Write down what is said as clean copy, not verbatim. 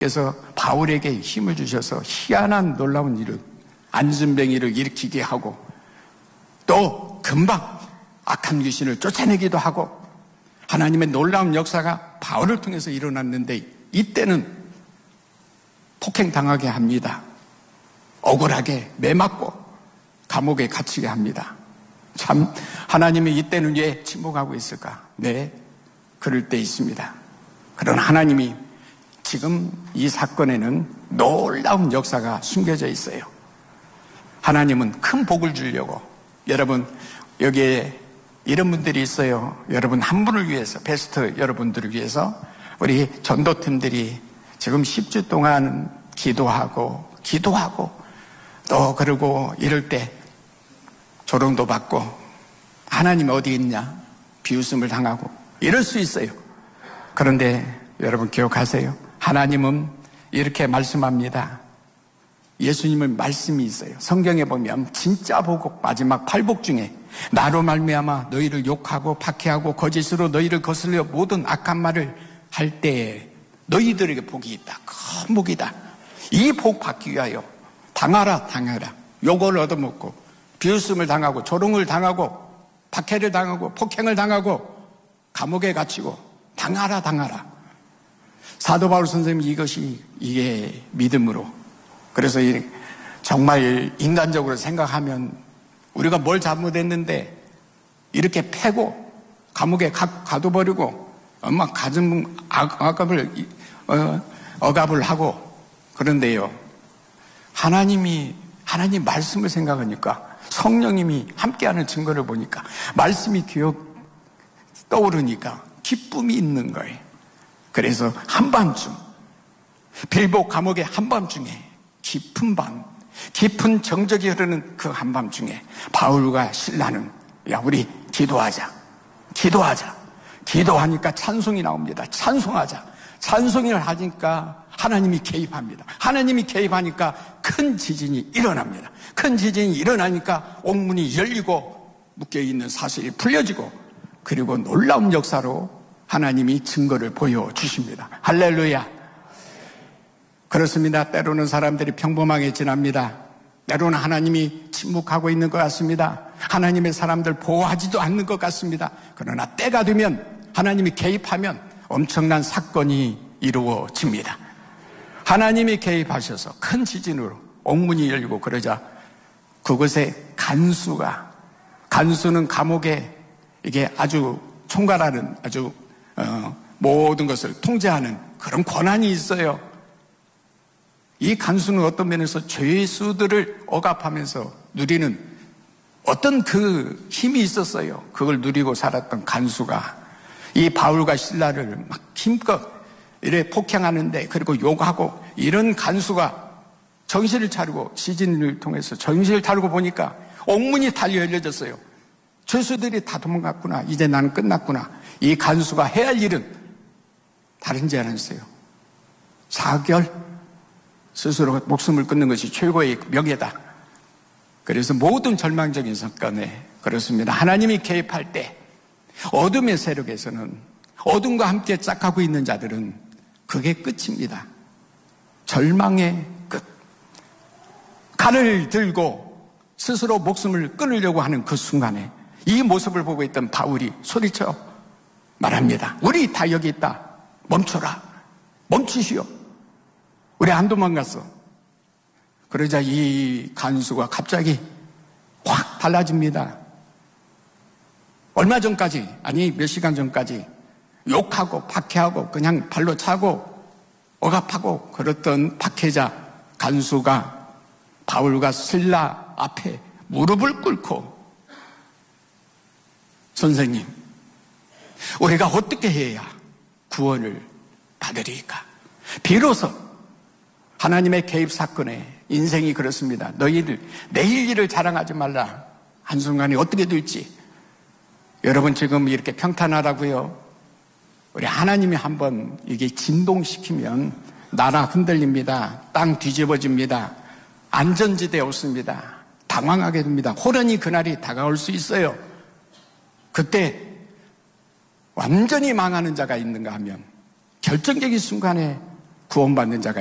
그래서 바울에게 힘을 주셔서 희한한 놀라운 일을, 안진뱅이를 일으키게 하고 또 금방 악한 귀신을 쫓아내기도 하고 하나님의 놀라운 역사가 바울을 통해서 일어났는데 이때는 폭행당하게 합니다. 억울하게 매맞고 감옥에 갇히게 합니다. 참 하나님이 이때는 왜 침묵하고 있을까? 네, 그럴 때 있습니다. 그러나 하나님이 지금 이 사건에는 놀라운 역사가 숨겨져 있어요. 하나님은 큰 복을 주려고, 여러분 여기에 이런 분들이 있어요. 여러분 한 분을 위해서, 베스트 여러분들을 위해서 우리 전도팀들이 지금 10주 동안 기도하고 또 그러고 이럴 때 조롱도 받고 하나님 어디 있냐 비웃음을 당하고 이럴 수 있어요. 그런데 여러분 기억하세요. 하나님은 이렇게 말씀합니다. 예수님의 말씀이 있어요. 성경에 보면 진짜 복음 마지막 8복 중에 나로 말미암아 너희를 욕하고 박해하고 거짓으로 너희를 거슬려 모든 악한 말을 할 때에 너희들에게 복이 있다. 큰 복이다. 이 복 받기 위하여 당하라. 욕을 얻어먹고 비웃음을 당하고 조롱을 당하고 박해를 당하고 폭행을 당하고 감옥에 갇히고 당하라. 사도 바울 선생님이 이게 믿음으로, 그래서 정말 인간적으로 생각하면 우리가 뭘 잘못했는데 이렇게 패고 감옥에 가둬버리고 엄마 가슴 억압을 하고, 그런데요 하나님 말씀을 생각하니까 성령님이 함께하는 증거를 보니까 말씀이 떠오르니까 기쁨이 있는 거예요. 그래서 한밤중 빌보 감옥의 한밤중에 깊은 정적이 흐르는 그 한밤중에 바울과 실라는 야 우리 기도하니까 찬송이 나옵니다. 찬송을 하니까 하나님이 개입합니다. 하나님이 개입하니까 큰 지진이 일어납니다. 큰 지진이 일어나니까 옥문이 열리고 묶여있는 사슬이 풀려지고, 그리고 놀라운 역사로 하나님이 증거를 보여주십니다. 할렐루야. 그렇습니다. 때로는 사람들이 평범하게 지납니다. 때로는 하나님이 침묵하고 있는 것 같습니다. 하나님의 사람들 보호하지도 않는 것 같습니다. 그러나 때가 되면 하나님이 개입하면 엄청난 사건이 이루어집니다. 하나님이 개입하셔서 큰 지진으로 옥문이 열리고 그러자 그곳에 간수는 감옥에 이게 아주 총괄하는 모든 것을 통제하는 그런 권한이 있어요. 이 간수는 어떤 면에서 죄수들을 억압하면서 누리는 어떤 그 힘이 있었어요. 그걸 누리고 살았던 간수가 이 바울과 실라를 막 힘껏 이래 폭행하는데, 그리고 욕하고 이런 간수가 정신을 차리고 지진을 통해서 정신을 차리고 보니까 옥문이 달려 열려졌어요. 죄수들이 다 도망갔구나. 이제 나는 끝났구나. 이 간수가 해야 할 일은 다른지 않았어요. 스스로 목숨을 끊는 것이 최고의 명예다. 그래서 모든 절망적인 사건에 그렇습니다. 하나님이 개입할 때 어둠의 세력에서는, 어둠과 함께 짝하고 있는 자들은 그게 끝입니다. 절망의 끝. 칼을 들고 스스로 목숨을 끊으려고 하는 그 순간에 이 모습을 보고 있던 바울이 소리쳐 말합니다. 우리 다 여기 있다. 멈춰라. 멈추시오. 우리 안 도망갔어. 그러자 이 간수가 갑자기 확 달라집니다. 얼마 전까지, 아니 몇 시간 전까지 욕하고 박해하고 그냥 발로 차고 억압하고 그랬던 박해자 간수가 바울과 실라 앞에 무릎을 꿇고, 선생님, 우리가 어떻게 해야 구원을 받으리까? 비로소 하나님의 개입 사건에 인생이 그렇습니다. 너희들 내일 일을 자랑하지 말라. 한순간에 어떻게 될지. 여러분 지금 이렇게 평탄하라고요. 우리 하나님이 한번 이게 진동시키면 나라 흔들립니다. 땅 뒤집어집니다. 안전지대 없습니다. 당황하게 됩니다. 호련히 그날이 다가올 수 있어요. 그때 완전히 망하는 자가 있는가 하면 결정적인 순간에 구원받는 자가